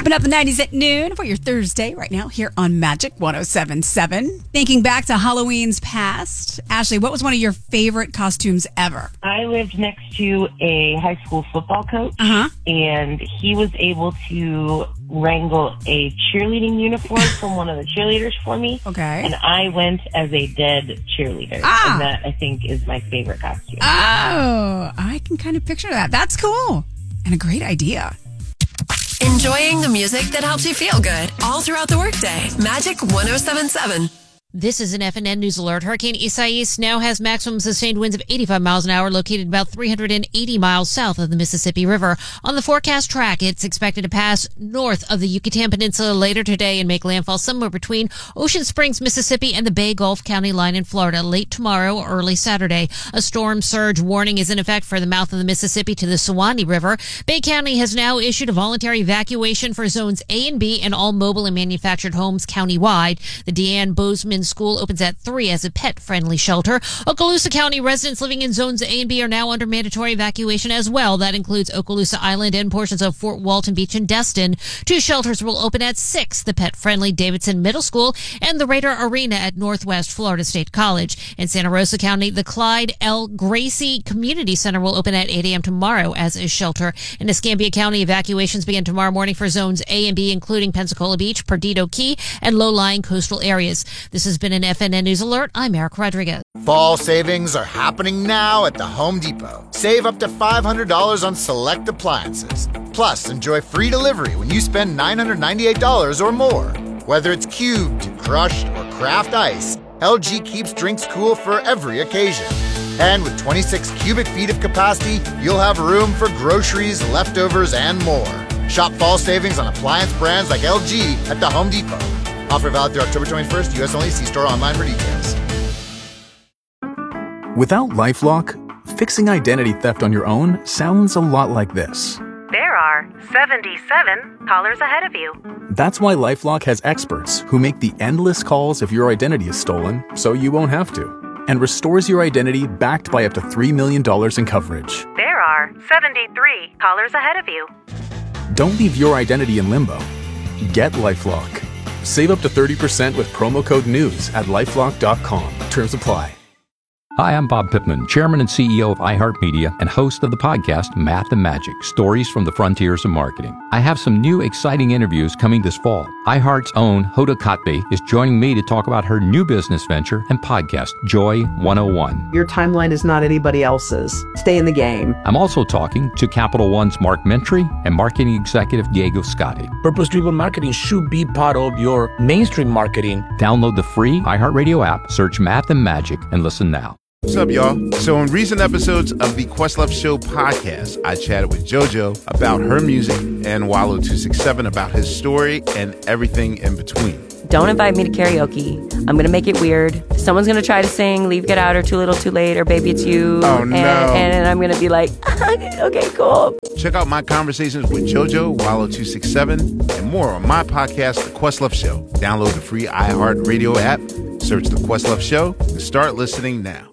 Wrapping up the 90s at noon for your Thursday right now here on Magic 107.7. Thinking back to Halloween's past, Ashley, what was one of your favorite costumes ever? I lived next to a high school football coach, and he was able to wrangle a cheerleading uniform from one of the cheerleaders for me. Okay. And I went as a dead cheerleader. And that, I think, is my favorite costume. Oh, I can kind of picture that. That's cool. And a great idea. Enjoying the music that helps you feel good all throughout the workday. Magic 107.7. This is an FNN News Alert. Hurricane Isaias now has maximum sustained winds of 85 miles an hour, located about 380 miles south of the Mississippi River. On the forecast track, it's expected to pass north of the Yucatan Peninsula later today and make landfall somewhere between Ocean Springs, Mississippi, and the Bay Gulf County line in Florida late tomorrow or early Saturday. A storm surge warning is in effect for the mouth of the Mississippi to the Suwannee River. Bay County has now issued a voluntary evacuation for zones A and B and all mobile and manufactured homes countywide. The Deanne Bozeman School opens at 3 as a pet-friendly shelter. Okaloosa County residents living in zones A and B are now under mandatory evacuation as well. That includes Okaloosa Island and portions of Fort Walton Beach and Destin. 2 shelters will open at 6, the pet-friendly Davidson Middle School and the Raider Arena at Northwest Florida State College. In Santa Rosa County, the Clyde L. Gracie Community Center will open at 8 a.m. tomorrow as a shelter. In Escambia County, evacuations begin tomorrow morning for zones A and B, including Pensacola Beach, Perdido Key, and low-lying coastal areas. This has been an FNN News Alert. I'm Eric Rodriguez. Fall savings are happening now at the Home Depot. Save up to $500 on select appliances. Plus, enjoy free delivery when you spend $998 or more. Whether it's cubed, crushed, or craft ice, LG keeps drinks cool for every occasion. And with 26 cubic feet of capacity, you'll have room for groceries, leftovers, and more. Shop fall savings on appliance brands like LG at the Home Depot. Offer valid through October 21st, U.S. only. See store online for details. Without LifeLock, fixing identity theft on your own sounds a lot like this. There are 77 callers ahead of you. That's why LifeLock has experts who make the endless calls if your identity is stolen, so you won't have to, and restores your identity backed by up to $3 million in coverage. There are 73 callers ahead of you. Don't leave your identity in limbo. Get LifeLock. Save up to 30% with promo code NEWS at LifeLock.com. Terms apply. Hi, I'm Bob Pittman, Chairman and CEO of iHeartMedia and host of the podcast Math and Magic, Stories from the Frontiers of Marketing. I have some new exciting interviews coming this fall. iHeart's own Hoda Kotb is joining me to talk about her new business venture and podcast, Joy 101. Your timeline is not anybody else's. Stay in the game. I'm also talking to Capital One's Mark Mentry and marketing executive Diego Scotti. Purpose-driven marketing should be part of your mainstream marketing. Download the free iHeartRadio app, search Math and Magic, and listen now. What's up, y'all? So in recent episodes of the Questlove Show podcast, I chatted with JoJo about her music and Wallo267 about his story and everything in between. Don't invite me to karaoke. I'm going to make it weird. Someone's going to try to sing Leave, Get Out, or Too Little, Too Late, or Baby It's You. Oh, no. And I'm going to be like, okay, cool. Check out my conversations with JoJo, Wallo267, and more on my podcast, The Questlove Show. Download the free iHeartRadio app, search The Questlove Show, and start listening now.